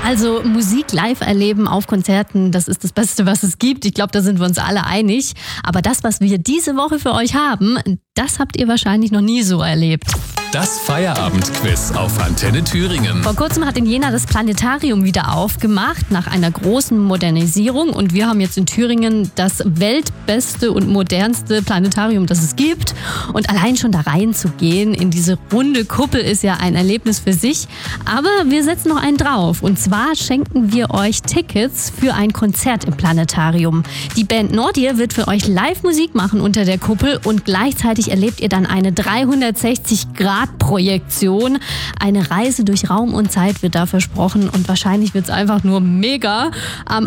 Also Musik live erleben auf Konzerten, das ist das Beste, was es gibt. Ich glaube, da sind wir uns alle einig. Aber das, was wir diese Woche für euch haben, das habt ihr wahrscheinlich noch nie so erlebt. Das Feierabendquiz auf Antenne Thüringen. Vor kurzem hat in Jena das Planetarium wieder aufgemacht, nach einer großen Modernisierung. Und wir haben jetzt in Thüringen das weltbeste und modernste Planetarium, das es gibt. Und allein schon da reinzugehen in diese runde Kuppel ist ja ein Erlebnis für sich. Aber wir setzen noch einen drauf. Und zwar schenken wir euch Tickets für ein Konzert im Planetarium. Die Band Nordir wird für euch live Musik machen unter der Kuppel und gleichzeitig erlebt ihr dann eine 360-Grad-Projektion. Eine Reise durch Raum und Zeit wird da versprochen und wahrscheinlich wird es einfach nur mega. Am